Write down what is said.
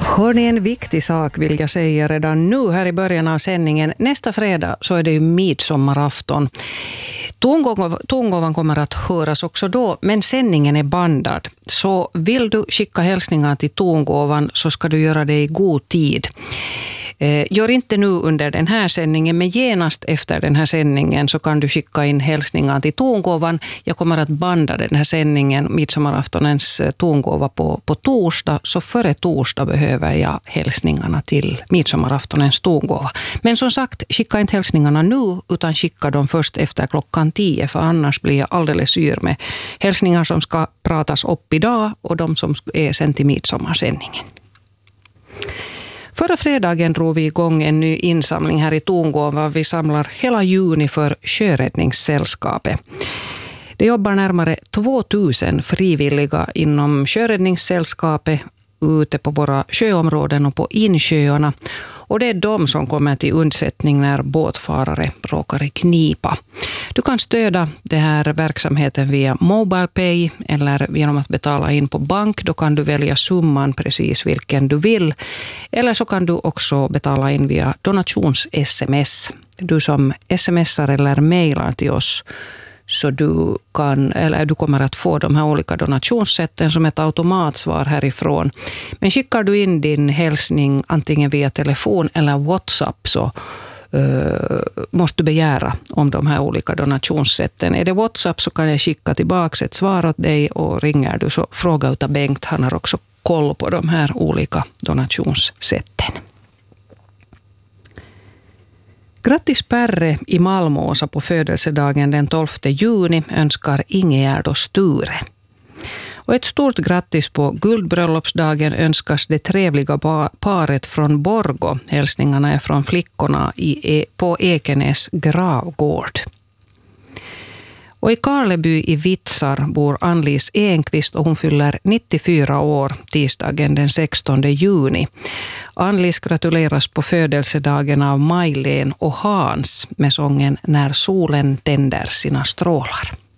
Hörni, en viktig sak vill jag säga redan nu här i början av sändningen. Nästa fredag så är det ju midsommarafton. Tongåvan kommer att höras också då, men sändningen är bandad. Så vill du skicka hälsningar till tongåvan så ska du göra det i god tid. Gör inte nu under den här sändningen, men genast efter den här sändningen så kan du skicka in hälsningar till tongåvan. Jag kommer att banda den här sändningen, midsommaraftonens tongåva på torsdag, så före torsdag behöver jag hälsningarna till midsommaraftonens tongåva. Men som sagt, skicka inte hälsningarna nu utan skicka dem först efter 10:00, för annars blir jag alldeles yr med hälsningar som ska pratas upp idag och de som är sen till midsommarsändningen. Förra fredagen drog vi igång en ny insamling här i Tongåva. Vi samlar hela juni för Sjöräddningssällskapet. Det jobbar närmare 2000 frivilliga inom Sjöräddningssällskapet ute på våra sjöområden och på insjöarna. Och det är de som kommer till undsättning när båtfarare råkar i knipa. Du kan stödja den här verksamheten via MobilePay eller genom att betala in på bank. Då kan du välja summan precis vilken du vill. Eller så kan du också betala in via donations-sms. Du som smsar eller mejlar till oss, så du kommer att få de här olika donationssätten som ett automatsvar härifrån. Men skickar du in din hälsning antingen via telefon eller WhatsApp, så måste du begära om de här olika donationssätten. Är det WhatsApp så kan jag skicka tillbaka ett svar åt dig, och ringer du så fråga utav Bengt. Han har också koll på de här olika donationssätten. Grattis Perre i Malmåsa på födelsedagen den 12 juni önskar Ingegärd och Sture. Och ett stort grattis på guldbröllopsdagen önskas det trevliga paret från Borgå. Hälsningarna är från flickorna på Ekenäs gravgård. Och i Karleby i Vitsar bor Ann-Lis Enqvist och hon fyller 94 år tisdagen den 16 juni. Ann-Lis gratuleras på födelsedagen av Majlen och Hans med sången När solen tänder sina strålar.